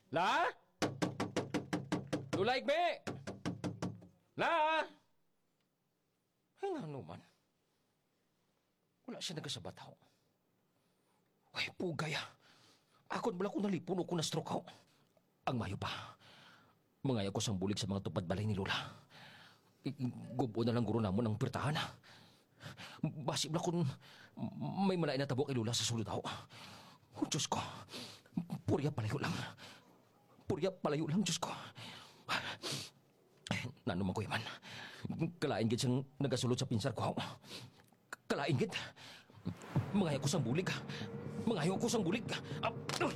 La? Lula Igme! La? Ay nga naman. Wala siya nagasabat ho. Ay, pugay ah. Akon bala ko nalipon o ko na-stroke ho. Ang mayo pa. Mangaya ko sang bulig sa mga tupad balay ni Lola. Gubo na lang guro namon ang pirtahan ah. Basib na kung may malain na tabo kay Lola sa sulod ho. Oh, Diyos ko. Purya palayo lang. Purya palayo lang, Diyos ko. Nanuman ko yaman. Kalain gid siyang nagasulod sa pinsar ko. Kalain gid. Mangaya ko sang bulig. Mangayo ko sang bulig.